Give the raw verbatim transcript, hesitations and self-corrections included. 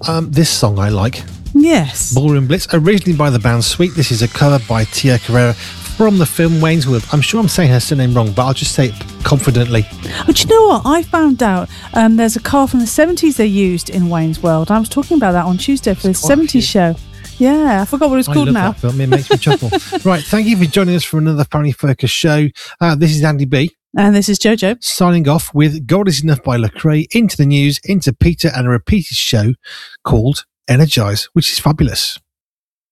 Um, this song I like. Yes. Ballroom Blitz, originally by the band Sweet. This is a cover by Tia Carrera from the film Wayne's World. I'm sure I'm saying her surname wrong, but I'll just say it confidently. Oh, do you know what? I found out um, there's a car from the seventies they used in Wayne's World. I was talking about that on Tuesday for the seventies show. Yeah, I forgot what it was I called love now. That film. It makes me chuckle. Right, thank you for joining us for another Family Focus show. Uh, this is Andy B. And this is Jojo. Signing off with God Is Enough by Lecrae, into the news, into Peter, and a repeated show called Energize, which is fabulous.